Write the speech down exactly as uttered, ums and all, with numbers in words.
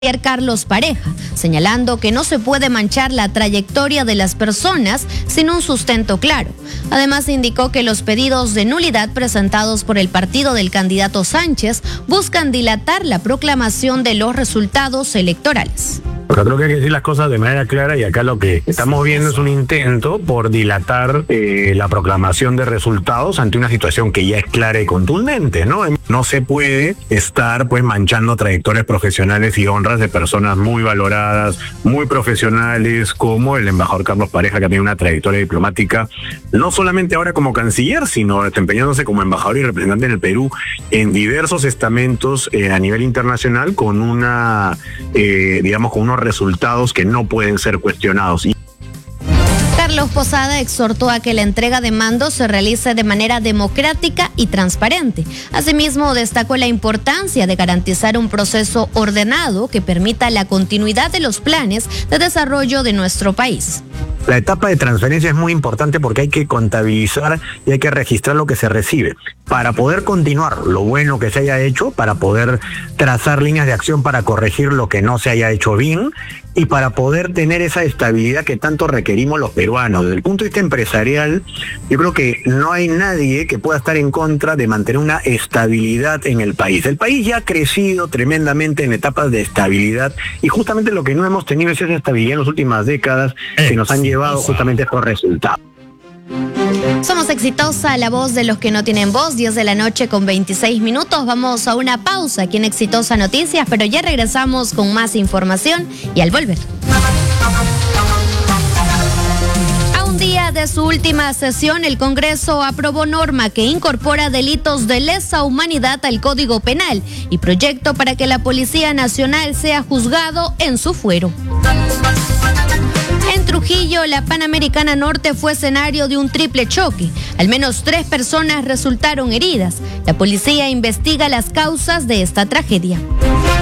Carlos Pareja, señalando que no se puede manchar la trayectoria de las personas sin un sustento claro. Además, indicó que los pedidos de nulidad presentados por el partido del candidato Sánchez buscan dilatar la proclamación de los resultados electorales. Pero creo que hay que decir las cosas de manera clara y acá lo que estamos viendo es un intento por dilatar eh, la proclamación de resultados ante una situación que ya es clara y contundente, ¿no? No se puede estar pues manchando trayectorias profesionales y honras de personas muy valoradas, muy profesionales, como el embajador Carlos Pareja, que ha tenido una trayectoria diplomática, no solamente ahora como canciller, sino desempeñándose como embajador y representante en el Perú en diversos estamentos eh, a nivel internacional, con una, eh, digamos, con unos resultados que no pueden ser cuestionados. Carlos Posada exhortó a que la entrega de mando se realice de manera democrática y transparente. Asimismo, destacó la importancia de garantizar un proceso ordenado que permita la continuidad de los planes de desarrollo de nuestro país. La etapa de transferencia es muy importante porque hay que contabilizar y hay que registrar lo que se recibe para poder continuar lo bueno que se haya hecho, para poder trazar líneas de acción para corregir lo que no se haya hecho bien y para poder tener esa estabilidad que tanto requerimos los peruanos. Desde el punto de vista empresarial, yo creo que no hay nadie que pueda estar en contra de mantener una estabilidad en el país. El país ya ha crecido tremendamente en etapas de estabilidad y justamente lo que no hemos tenido es esa estabilidad en las últimas décadas que nos han llevado justamente a estos resultados. Somos Exitosa, la voz de los que no tienen voz, diez de la noche con veintiséis minutos. Vamos a una pausa aquí en Exitosa Noticias, pero ya regresamos con más información y al volver. A un día de su última sesión, el Congreso aprobó norma que incorpora delitos de lesa humanidad al Código Penal y proyecto para que la Policía Nacional sea juzgado en su fuero. En Trujillo, la Panamericana Norte fue escenario de un triple choque. Al menos tres personas resultaron heridas. La policía investiga las causas de esta tragedia.